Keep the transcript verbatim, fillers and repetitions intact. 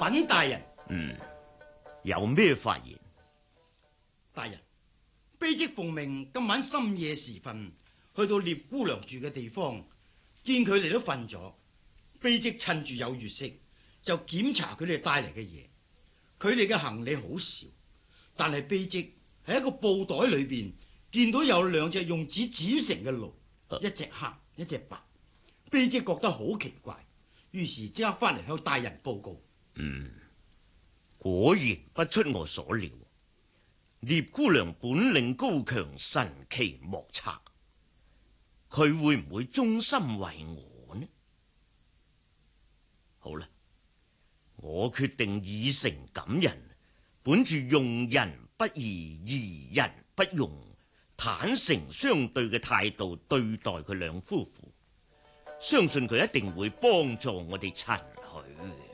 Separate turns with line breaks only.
稟大人。
嗯，有咩發言？
大人，卑職奉命今晚深夜時分去到聶姑娘住嘅地方，見佢哋都瞓咗，卑職趁住有月色就檢查佢哋帶嚟嘅嘢。佢哋嘅行李好少，但係卑職喺一個布袋裏邊見到有兩隻用紙剪成嘅爐，啊、一隻黑一隻白。卑職覺得好奇怪，於是即刻翻嚟向大人報告。
嗯，果然不出我所料，聶姑娘本領高強，神奇莫測。佢會唔會忠心為我呢？好啦，我決定以誠感人，本住用人不疑，疑人不用，坦誠相對嘅態度對待佢兩夫婦。相信佢一定會幫助我哋陳許。